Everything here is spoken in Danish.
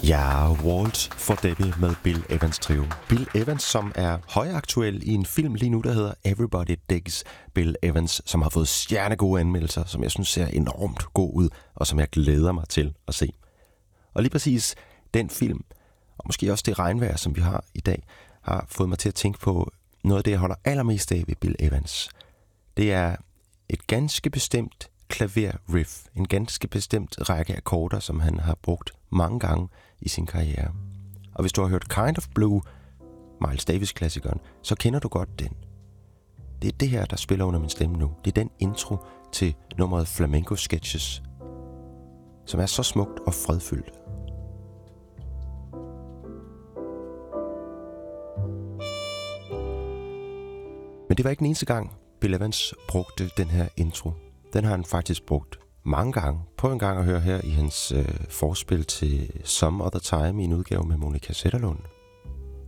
Ja, Walt for Debbie med Bill Evans trio. Bill Evans, som er højaktuel i en film lige nu, der hedder Everybody Digs Bill Evans, som har fået stjernegode anmeldelser, som jeg synes ser enormt god ud, og som jeg glæder mig til at se. Og lige præcis den film, og måske også det regnvejr, som vi har i dag, har fået mig til at tænke på noget af det, jeg holder allermest af ved Bill Evans. Det er et ganske bestemt klaverriff, en ganske bestemt række akkorder, som han har brugt mange gange i sin karriere. Og hvis du har hørt Kind of Blue, Miles Davis-klassikeren, så kender du godt den. Det er det her, der spiller under min stemme nu. Det er den intro til nummeret Flamenco Sketches, som er så smukt og fredfyldt. Men det var ikke den eneste gang, Bill Evans brugte den her intro. Den har han faktisk brugt mange gange. Prøv en gang at høre her i hans forspil til Some Other Time i en udgave med Monica Zetterlund.